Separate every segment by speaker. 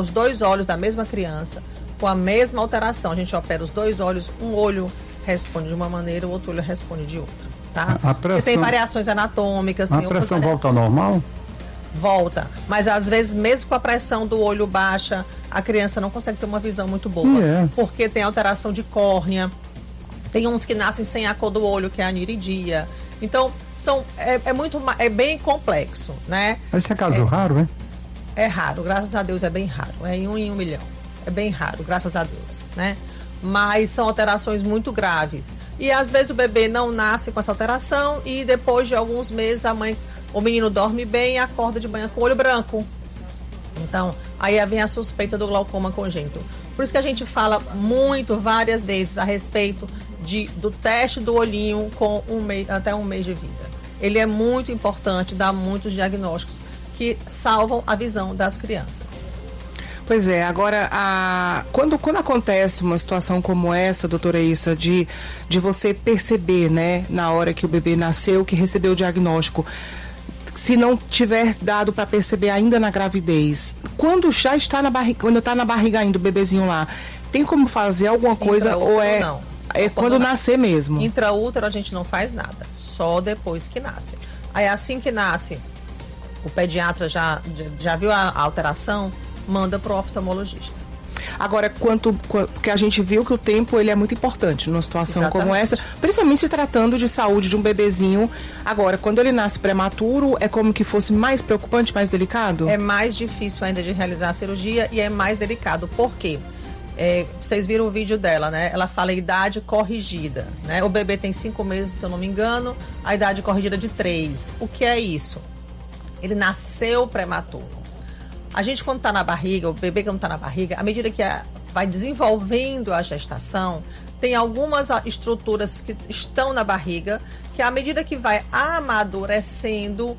Speaker 1: os 2 olhos da mesma criança, com a mesma alteração. A gente opera os 2 olhos, um olho responde de uma maneira, o outro olho responde de outra, tá? Porque tem variações anatômicas.
Speaker 2: A pressão volta ao normal?
Speaker 1: Volta, mas às vezes mesmo com a pressão do olho baixa, a criança não consegue ter uma visão muito boa, porque tem alteração de córnea, tem uns que nascem sem a cor do olho, que é a aniridia. Então, é bem complexo, né?
Speaker 2: Mas esse é caso raro, né?
Speaker 1: É raro, graças a Deus é bem raro, é em 1 milhão, é bem raro, graças a Deus, né? Mas são alterações muito graves, e às vezes o bebê não nasce com essa alteração e depois de alguns meses o menino dorme bem e acorda de manhã com o olho branco. Então, aí vem a suspeita do glaucoma congênito. Por isso que a gente fala várias vezes a respeito do teste do olhinho com até 1 mês de vida. Ele é muito importante, dá muitos diagnósticos que salvam a visão das crianças.
Speaker 3: Pois é, agora, quando acontece uma situação como essa, doutora Issa, de você perceber, né, na hora que o bebê nasceu, que recebeu o diagnóstico, se não tiver dado para perceber ainda na gravidez, quando já está na barriga, quando está na barriga ainda o bebezinho lá, tem como fazer alguma coisa ou é
Speaker 1: não.
Speaker 3: É quando nascer mesmo?
Speaker 1: Intraútero a gente não faz nada, só depois que nasce. Aí assim que nasce, o pediatra já viu a alteração, manda pro oftalmologista.
Speaker 3: Agora, porque a gente viu que o tempo ele é muito importante numa situação como essa, principalmente se tratando de saúde de um bebezinho. Agora, quando ele nasce prematuro, é como que fosse mais preocupante, mais delicado?
Speaker 1: É mais difícil ainda de realizar a cirurgia e é mais delicado. Por quê? Vocês viram o vídeo dela, né? Ela fala idade corrigida, né? O bebê tem 5 meses, se eu não me engano, a idade corrigida de 3. O que é isso? Ele nasceu prematuro. A gente, quando está na barriga, o bebê quando está na barriga, à medida que vai desenvolvendo a gestação, tem algumas estruturas que estão na barriga, que à medida que vai amadurecendo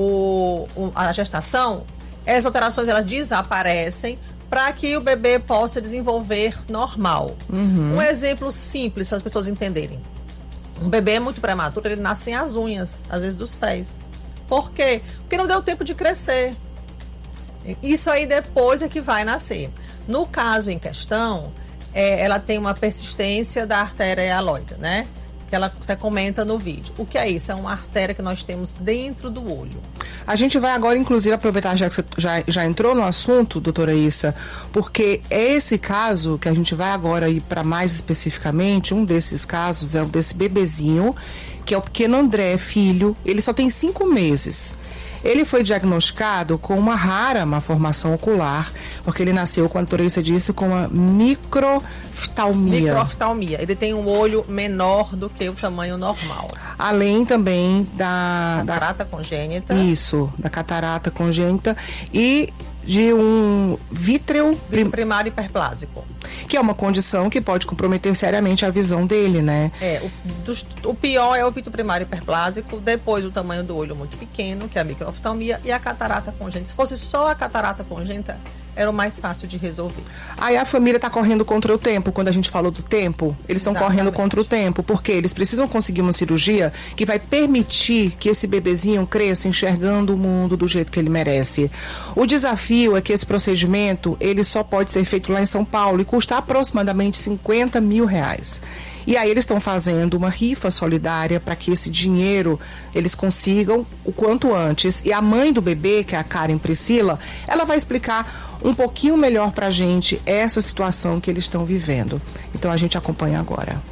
Speaker 1: a gestação, essas alterações elas desaparecem para que o bebê possa desenvolver normal. Um exemplo simples, para as pessoas entenderem. Um bebê muito prematuro, ele nasce sem as unhas, às vezes dos pés. Por quê? Porque não deu tempo de crescer. Isso aí depois é que vai nascer. No caso em questão, ela tem uma persistência da artéria hialoide, né? Que ela até comenta no vídeo. O que é isso? É uma artéria que nós temos dentro do olho.
Speaker 3: A gente vai agora, inclusive, aproveitar, já que você já entrou no assunto, doutora Issa, porque é esse caso que a gente vai agora ir para mais especificamente, um desses casos é o desse bebezinho, que é o pequeno André, filho, ele só tem 5 meses. Ele foi diagnosticado com uma rara malformação ocular, porque ele nasceu, como a doutora Issa disse, com uma microftalmia.
Speaker 1: Microftalmia. Ele tem um olho menor do que o tamanho normal.
Speaker 3: Além também da
Speaker 1: catarata congênita.
Speaker 3: Isso, da catarata congênita e de um vítreo
Speaker 1: primário hiperplásico.
Speaker 3: Que é uma condição que pode comprometer seriamente a visão dele, né?
Speaker 1: O pior é o vítreo primário hiperplásico, depois o tamanho do olho muito pequeno, que é a microftalmia, e a catarata congênita. Se fosse só a catarata congênita, era o mais fácil de resolver.
Speaker 3: Aí a família está correndo contra o tempo. Quando a gente falou do tempo, eles estão correndo contra o tempo, porque eles precisam conseguir uma cirurgia que vai permitir que esse bebezinho cresça enxergando o mundo do jeito que ele merece. O desafio é que esse procedimento, ele só pode ser feito lá em São Paulo e custa aproximadamente R$50 mil. E aí eles estão fazendo uma rifa solidária para que esse dinheiro eles consigam o quanto antes. E a mãe do bebê, que é a Karen Priscila, ela vai explicar um pouquinho melhor para a gente essa situação que eles estão vivendo. Então a gente acompanha agora.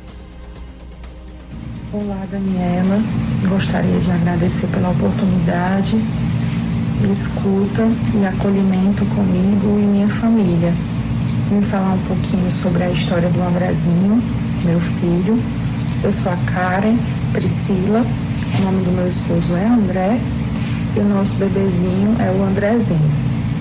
Speaker 4: Olá, Daniela. Gostaria de agradecer pela oportunidade, escuta e acolhimento comigo e minha família. Vim falar um pouquinho sobre a história do Andrezinho, meu filho. Eu sou a Karen Priscila, o nome do meu esposo é André e o nosso bebezinho é o Andrezinho.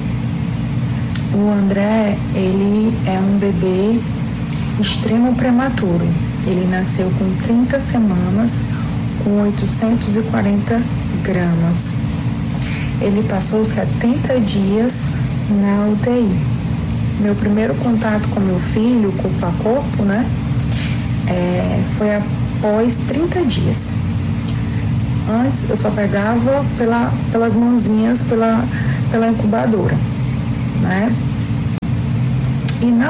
Speaker 4: O André, ele é um bebê extremo prematuro. Ele nasceu com 30 semanas, com 840 gramas. Ele passou 70 dias na UTI. Meu primeiro contato com meu filho, corpo a corpo, né? Foi após 30 dias. Antes eu só pegava pelas mãozinhas, pela incubadora, né?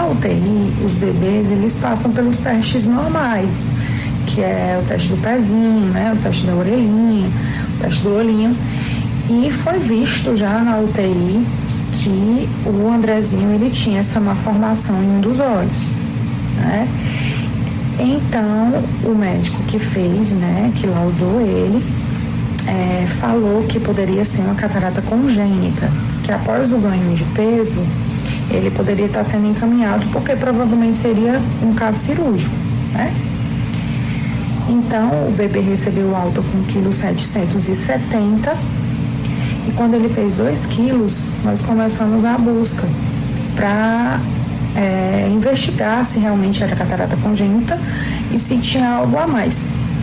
Speaker 4: UTI, os bebês, eles passam pelos testes normais, que é o teste do pezinho, né, o teste da orelhinha, o teste do olhinho. E foi visto já na UTI que o Andrezinho, ele tinha essa malformação em um dos olhos, né? Então, o médico que fez, né, que laudou ele, falou que poderia ser uma catarata congênita, que após o ganho de peso, ele poderia estar sendo encaminhado, porque provavelmente seria um caso cirúrgico, né? Então, o bebê recebeu alta com 1,770 kg, e quando ele fez 2 quilos, nós começamos a busca para investigar se realmente era catarata congênita e se tinha algo a mais.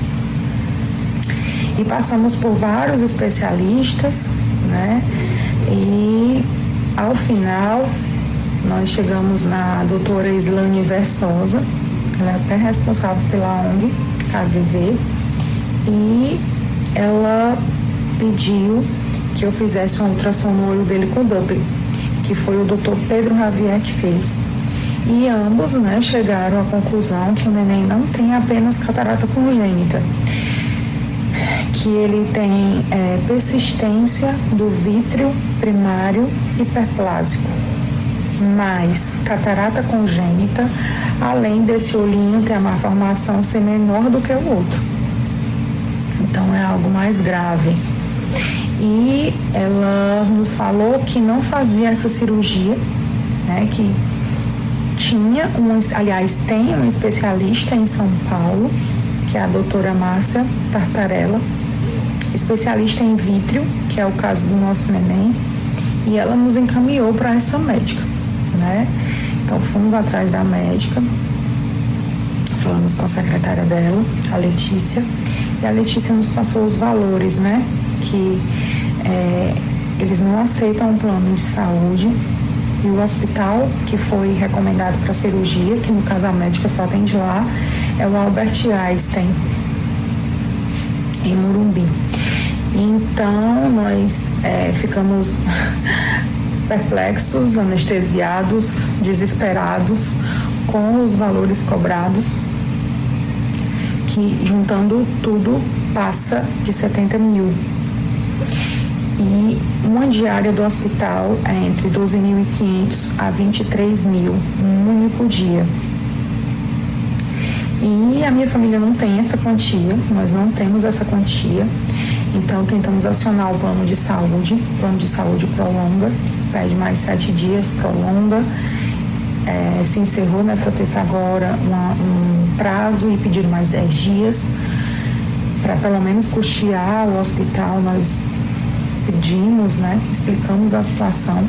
Speaker 4: E passamos por vários especialistas, né? E ao final nós chegamos na doutora Islane Versosa, ela é até responsável pela ONG KVV, e ela pediu que eu fizesse um ultrassom no olho dele com Doppler, que foi o doutor Pedro Javier que fez. E ambos, né, chegaram à conclusão que o neném não tem apenas catarata congênita, que ele tem persistência do vítreo primário hiperplásico, mais catarata congênita, além desse olhinho ter a malformação ser menor do que o outro. Então é algo mais grave. E ela nos falou que não fazia essa cirurgia, né, que tem um especialista em São Paulo, que é a doutora Márcia Tartarella, especialista em vítreo, que é o caso do nosso neném, e ela nos encaminhou para essa médica, né? Então fomos atrás da médica, falamos com a secretária dela, a Letícia, e a Letícia nos passou os valores, né? Que eles não aceitam um plano de saúde, e o hospital que foi recomendado para cirurgia, que no caso a médica só atende lá, é o Albert Einstein, em Morumbi. Então nós ficamos perplexos, anestesiados, desesperados com os valores cobrados, que juntando tudo passa de 70 mil. E uma diária do hospital é entre 12.500 a 23 mil, um único dia. E a minha família não tem essa quantia, nós não temos essa quantia, então tentamos acionar o plano de saúde prolonga, pede mais 7 dias, prolonga, se encerrou nessa terça agora um prazo e pediram mais 10 dias, para pelo menos custear o hospital. Nós pedimos, né, explicamos a situação,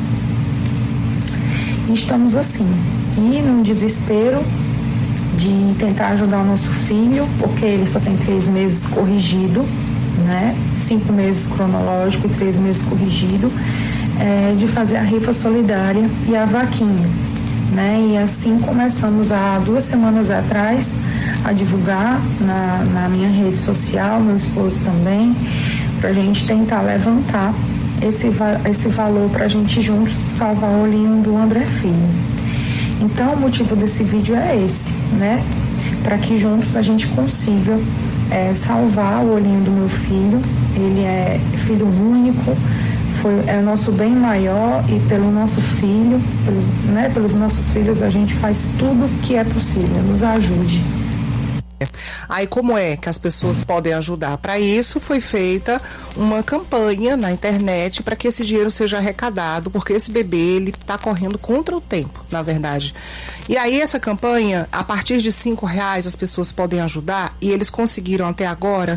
Speaker 4: e estamos assim, e num desespero de tentar ajudar o nosso filho, porque ele só tem 3 meses corrigido, né, 5 meses cronológico e 3 meses corrigido, de fazer a rifa solidária e a vaquinha, né, e assim começamos há 2 semanas atrás a divulgar na minha rede social, meu esposo também, para a gente tentar levantar esse valor para a gente juntos salvar o olhinho do André Filho. Então, o motivo desse vídeo é esse, né? Para que juntos a gente consiga salvar o olhinho do meu filho. Ele é filho único, é o nosso bem maior, e pelo nosso filho, pelos nossos filhos, a gente faz tudo o que é possível. Nos ajude.
Speaker 3: Aí como é que as pessoas podem ajudar? Para isso foi feita uma campanha na internet para que esse dinheiro seja arrecadado, porque esse bebê ele está correndo contra o tempo, na verdade. E aí essa campanha, a partir de R$5 as pessoas podem ajudar, e eles conseguiram até agora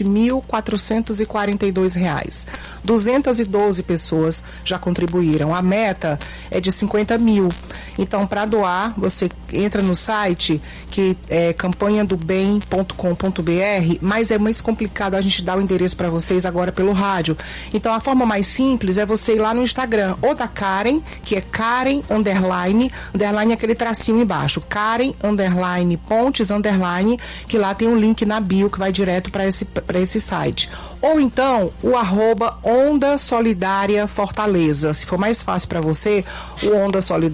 Speaker 3: R$7.442. 212 pessoas já contribuíram. A meta é de 50 mil. Então, para doar, você entra no site que é campanhadobem.com.br, mas é mais complicado a gente dar o endereço para vocês agora pelo rádio. Então, a forma mais simples é você ir lá no Instagram, ou da Karen, que é Karen _, underline aquele tracinho embaixo, Karen _Pontes _, que lá tem um link na bio que vai direto para esse site. Ou então, o @Onda Solidária Fortaleza. Se for mais fácil para você, o Onda Solidária Fortaleza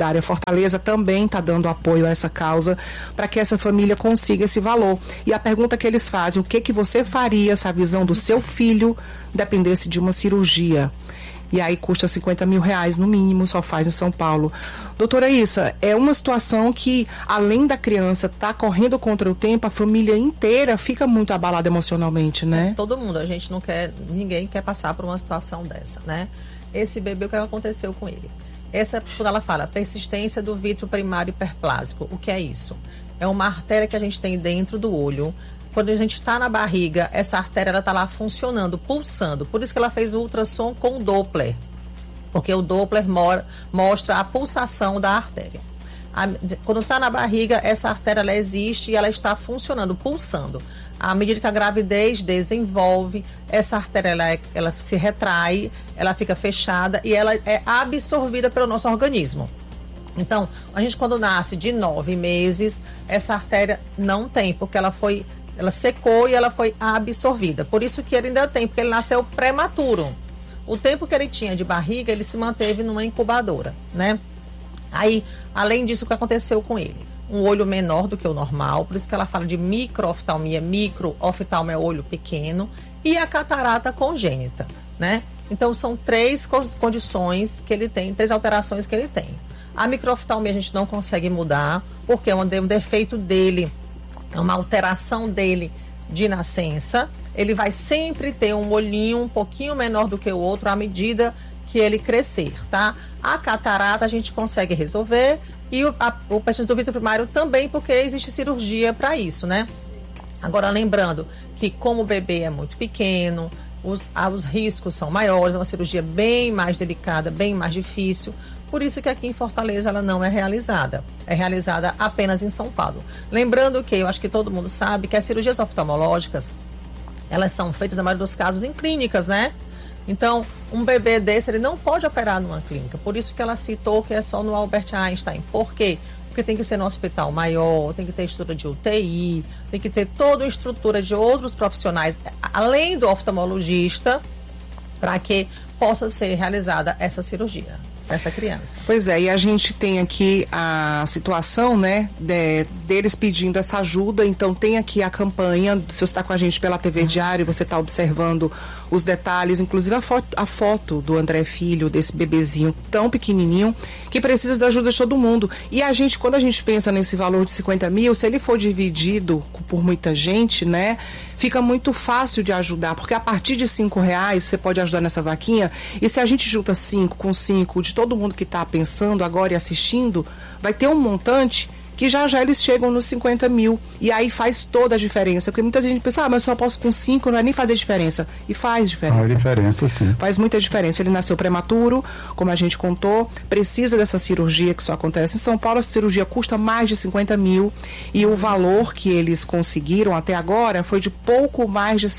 Speaker 3: Fortaleza também está dando apoio a essa causa para que essa família consiga esse valor. E a pergunta que eles fazem, o que você faria se a visão do seu filho dependesse de uma cirurgia? E aí custa R$50 mil no mínimo, só faz em São Paulo. Doutora Issa, é uma situação que, além da criança estar correndo contra o tempo, a família inteira fica muito abalada emocionalmente, né?
Speaker 1: Todo mundo, a gente não quer, ninguém quer passar por uma situação dessa, né? Esse bebê, o que aconteceu com ele? Essa, quando ela fala persistência do vítreo primário hiperplásico, o que é isso? É uma artéria que a gente tem dentro do olho. Quando a gente está na barriga, essa artéria está lá funcionando, pulsando. Por isso que ela fez o ultrassom com o Doppler. Porque o Doppler mostra a pulsação da artéria. Quando está na barriga, essa artéria ela existe e ela está funcionando, pulsando. À medida que a gravidez desenvolve, essa artéria ela se retrai, ela fica fechada e ela é absorvida pelo nosso organismo. Então, a gente quando nasce de 9 meses, essa artéria não tem, porque ela secou e ela foi absorvida. Por isso que ele ainda tem, porque ele nasceu prematuro. O tempo que ele tinha de barriga, ele se manteve numa incubadora, né? Aí, além disso, o que aconteceu com ele? Um olho menor do que o normal, por isso que ela fala de microoftalmia. Microoftalmo é olho pequeno, e a catarata congênita, né? Então, são 3 condições que ele tem, 3 alterações que ele tem. A microoftalmia a gente não consegue mudar, porque é um defeito dele, é uma alteração dele de nascença. Ele vai sempre ter um olhinho um pouquinho menor do que o outro à medida que ele crescer, tá? A catarata a gente consegue resolver e o persistência do vítreo primário também, porque existe cirurgia para isso, né? Agora, lembrando que como o bebê é muito pequeno, os riscos são maiores, é uma cirurgia bem mais delicada, bem mais difícil. Por isso que aqui em Fortaleza ela não é realizada. É realizada apenas em São Paulo. Lembrando que, eu acho que todo mundo sabe, que as cirurgias oftalmológicas, elas são feitas, na maioria dos casos, em clínicas, né? Então, um bebê desse, ele não pode operar numa clínica. Por isso que ela citou que é só no Albert Einstein. Por quê? Porque tem que ser no hospital maior, tem que ter estrutura de UTI, tem que ter toda a estrutura de outros profissionais, além do oftalmologista, para que possa ser realizada essa cirurgia. Essa criança.
Speaker 3: Pois é, e a gente tem aqui a situação, né, deles pedindo essa ajuda. Então tem aqui a campanha, se você está com a gente pela TV Diário, você está observando os detalhes, inclusive a foto do André Filho, desse bebezinho tão pequenininho, que precisa da ajuda de todo mundo. E a gente, quando a gente pensa nesse valor de 50 mil, se ele for dividido por muita gente, né, fica muito fácil de ajudar, porque a partir de R$5 você pode ajudar nessa vaquinha, e se a gente junta 5 com 5 de todo mundo que está pensando agora e assistindo, vai ter um montante que já eles chegam nos 50 mil. E aí faz toda a diferença. Porque muita gente pensa, mas eu só posso com 5, não vai nem fazer diferença. E faz diferença.
Speaker 2: Faz diferença, sim.
Speaker 3: Faz muita diferença. Ele nasceu prematuro, como a gente contou, precisa dessa cirurgia que só acontece em São Paulo. Essa cirurgia custa mais de 50 mil. E o valor que eles conseguiram até agora foi de pouco mais de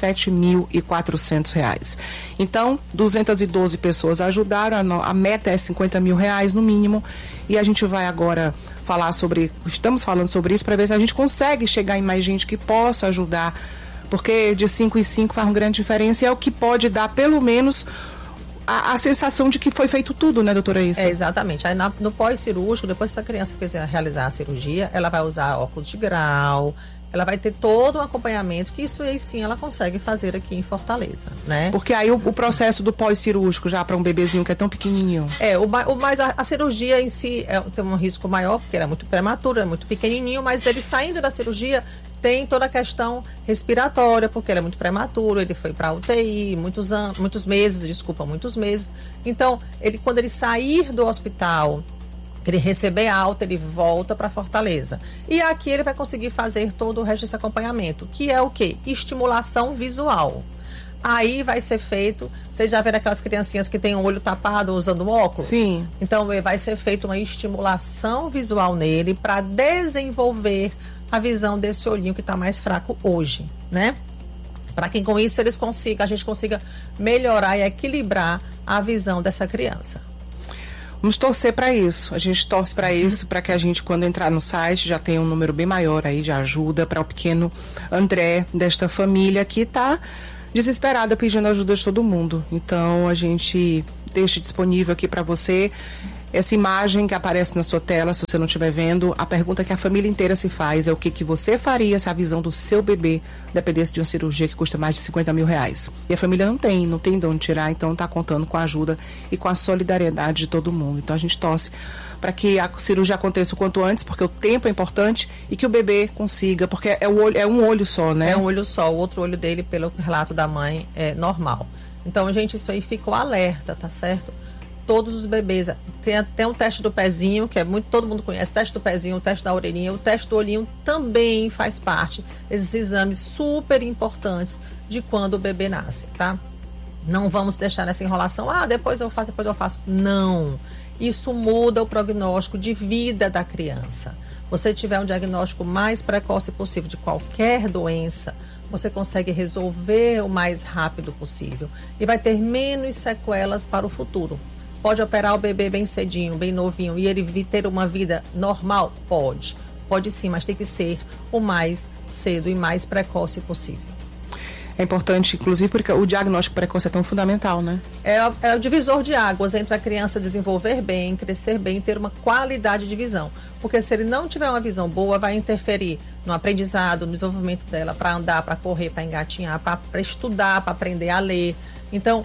Speaker 3: R$7.400. Então, 212 pessoas ajudaram. A meta é R$50 mil no mínimo. E a gente vai agora estamos falando sobre isso para ver se a gente consegue chegar em mais gente que possa ajudar, porque de 5 em 5 faz uma grande diferença e é o que pode dar pelo menos a sensação de que foi feito tudo, né, doutora Issa?
Speaker 1: Exatamente. Aí no pós-cirúrgico, depois que essa criança fizer realizar a cirurgia, ela vai usar óculos de grau, ela vai ter todo um acompanhamento, que isso aí sim ela consegue fazer aqui em Fortaleza, né?
Speaker 3: Porque aí o processo do pós-cirúrgico já para um bebezinho que é tão pequenininho.
Speaker 1: Mas a cirurgia em si tem um risco maior, porque ele é muito prematuro, é muito pequenininho, mas ele saindo da cirurgia tem toda a questão respiratória, porque ele é muito prematuro, ele foi para UTI muitos meses. Então, quando ele sair do hospital, ele receber alta, ele volta para Fortaleza. E aqui ele vai conseguir fazer todo o resto desse acompanhamento, que é o quê? Estimulação visual. Aí vai ser feito, vocês já viram aquelas criancinhas que têm o olho tapado usando óculos?
Speaker 3: Sim.
Speaker 1: Então vai ser feita uma estimulação visual nele para desenvolver a visão desse olhinho que está mais fraco hoje, né? Para que com isso a gente consiga melhorar e equilibrar a visão dessa criança.
Speaker 3: Vamos torcer para isso. A gente torce para isso, para que a gente, quando entrar no site, já tenha um número bem maior aí de ajuda para o pequeno André, desta família que está desesperada pedindo ajuda de todo mundo. Então, a gente deixa disponível aqui para você Essa imagem que aparece na sua tela, se você não estiver vendo, a pergunta que a família inteira se faz é o que você faria se a visão do seu bebê dependesse de uma cirurgia que custa mais de 50 mil reais. E a família não tem de onde tirar, então está contando com a ajuda e com a solidariedade de todo mundo. Então a gente torce para que a cirurgia aconteça o quanto antes, porque o tempo é importante e que o bebê consiga, porque é um olho só, né?
Speaker 1: É um olho só, o outro olho dele, pelo relato da mãe, é normal. Então, gente, isso aí ficou alerta, tá certo? Todos os bebês, tem até um teste do pezinho, que todo mundo conhece, teste do pezinho, o teste da orelhinha, o teste do olhinho também faz parte desses exames super importantes de quando o bebê nasce, tá? Não vamos deixar nessa enrolação, depois eu faço. Não, isso muda o prognóstico de vida da criança. Você tiver um diagnóstico mais precoce possível de qualquer doença, você consegue resolver o mais rápido possível e vai ter menos sequelas para o futuro. Pode operar o bebê bem cedinho, bem novinho, e ele ter uma vida normal? Pode sim, mas tem que ser o mais cedo e mais precoce possível.
Speaker 3: É importante, inclusive, porque o diagnóstico precoce é tão fundamental, né?
Speaker 1: É o divisor de águas entre a criança desenvolver bem, crescer bem, ter uma qualidade de visão. Porque se ele não tiver uma visão boa, vai interferir no aprendizado, no desenvolvimento dela, para andar, para correr, para engatinhar, para estudar, para aprender a ler. Então,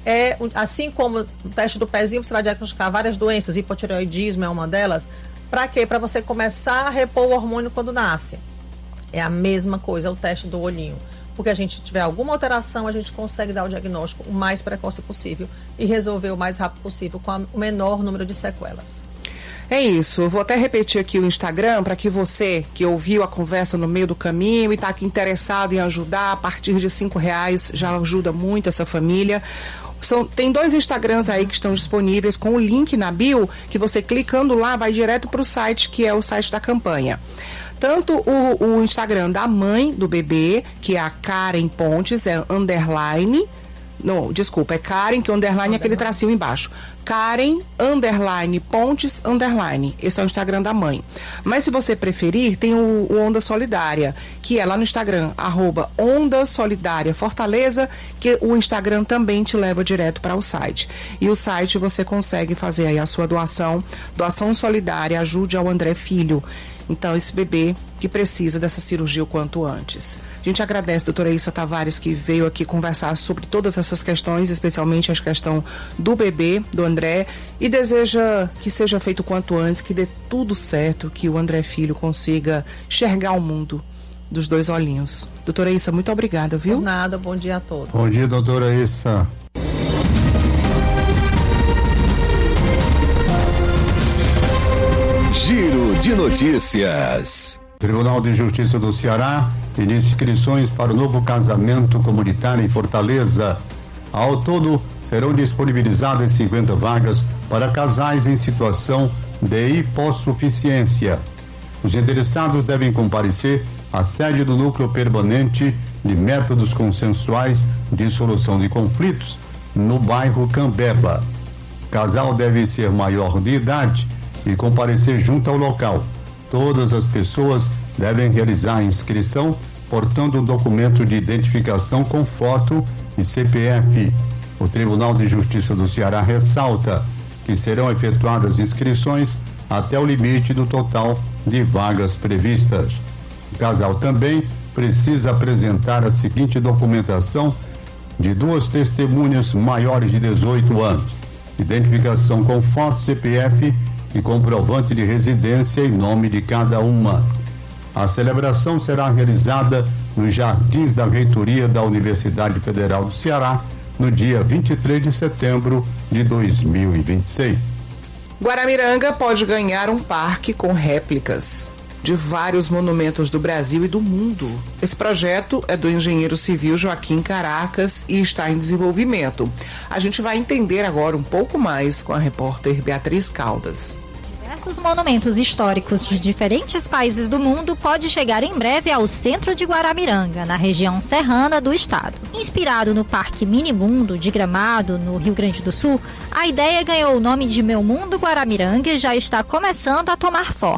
Speaker 1: assim como o teste do pezinho, você vai diagnosticar várias doenças, hipotireoidismo é uma delas. Para quê? Para você começar a repor o hormônio quando nasce. É a mesma coisa, o teste do olhinho. Porque a gente tiver alguma alteração, a gente consegue dar o diagnóstico o mais precoce possível e resolver o mais rápido possível com o menor número de sequelas.
Speaker 3: É isso, eu vou até repetir aqui o Instagram para que você que ouviu a conversa no meio do caminho e está aqui interessado em ajudar, a partir de R$5 já ajuda muito essa família. Tem 2 Instagrams aí que estão disponíveis com o link na bio, que você clicando lá vai direto para o site, que é o site da campanha. Tanto o Instagram da mãe do bebê, que é a Karen Pontes, é underline. Não, desculpa, é Karen, que underline é aquele tracinho embaixo. Karen, underline, Pontes, underline. Esse é o Instagram da mãe. Mas se você preferir, tem o Onda Solidária, que é lá no Instagram, @Onda Solidária Fortaleza, que o Instagram também te leva direto para o site. E o site você consegue fazer aí a sua doação solidária, ajude ao André Filho. Então, esse bebê que precisa dessa cirurgia o quanto antes. A gente agradece a doutora Issa Tavares, que veio aqui conversar sobre todas essas questões, especialmente a questão do bebê, do André, e deseja que seja feito o quanto antes, que dê tudo certo, que o André Filho consiga enxergar o mundo dos 2 olhinhos. Doutora Issa, muito obrigada, viu?
Speaker 1: Por nada, bom dia a todos.
Speaker 2: Bom dia, doutora Issa.
Speaker 5: Giro de notícias.
Speaker 2: Tribunal de Justiça do Ceará inicia inscrições para o novo casamento comunitário em Fortaleza. Ao todo, serão disponibilizadas 50 vagas para casais em situação de hipossuficiência. Os interessados devem comparecer à sede do Núcleo Permanente de Métodos Consensuais de Solução de Conflitos, no bairro Cambeba. O casal deve ser maior de idade e comparecer junto ao local. Todas as pessoas devem realizar a inscrição portando um documento de identificação com foto e CPF. O Tribunal de Justiça do Ceará ressalta que serão efetuadas inscrições até o limite do total de vagas previstas. O casal também precisa apresentar a seguinte documentação de 2 testemunhas maiores de 18 anos, identificação com foto, CPF e comprovante de residência em nome de cada uma. A celebração será realizada nos jardins da reitoria da Universidade Federal do Ceará, no dia 23 de setembro de 2026.
Speaker 3: Guaramiranga pode ganhar um parque com réplicas de vários monumentos do Brasil e do mundo. Esse projeto é do engenheiro civil Joaquim Caracas e está em desenvolvimento. A gente vai entender agora um pouco mais com a repórter Beatriz Caldas.
Speaker 6: Diversos monumentos históricos de diferentes países do mundo pode chegar em breve ao centro de Guaramiranga, na região serrana do estado. Inspirado no Parque Minimundo de Gramado, no Rio Grande do Sul, a ideia ganhou o nome de Meu Mundo Guaramiranga e já está começando a tomar forma.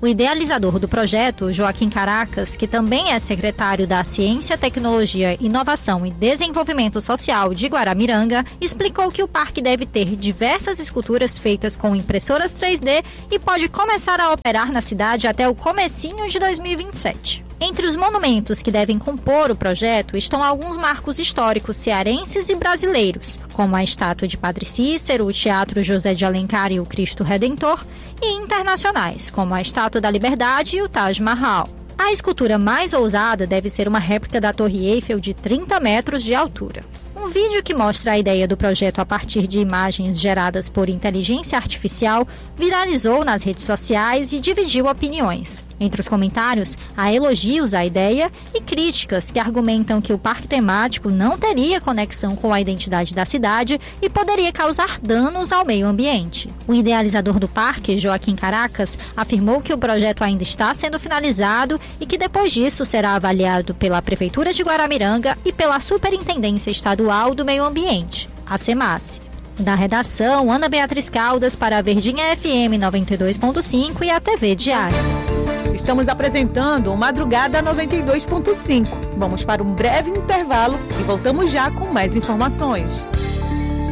Speaker 6: O idealizador do projeto, Joaquim Caracas, que também é secretário da Ciência, Tecnologia, Inovação e Desenvolvimento Social de Guaramiranga, explicou que o parque deve ter diversas esculturas feitas com impressoras 3D e pode começar a operar na cidade até o comecinho de 2027. Entre os monumentos que devem compor o projeto estão alguns marcos históricos cearenses e brasileiros, como a estátua de Padre Cícero, o Teatro José de Alencar e o Cristo Redentor, e internacionais, como a Estátua da Liberdade e o Taj Mahal. A escultura mais ousada deve ser uma réplica da Torre Eiffel de 30 metros de altura. Um vídeo que mostra a ideia do projeto a partir de imagens geradas por inteligência artificial viralizou nas redes sociais e dividiu opiniões. Entre os comentários, há elogios à ideia e críticas que argumentam que o parque temático não teria conexão com a identidade da cidade e poderia causar danos ao meio ambiente. O idealizador do parque, Joaquim Caracas, afirmou que o projeto ainda está sendo finalizado e que depois disso será avaliado pela Prefeitura de Guaramiranga e pela Superintendência Estadual do Meio Ambiente, a SEMASSE. Da redação, Ana Beatriz Caldas para a Verdinha FM 92.5 e a TV Diário.
Speaker 7: Estamos apresentando o Madrugada 92.5. Vamos para um breve intervalo e voltamos já com mais informações.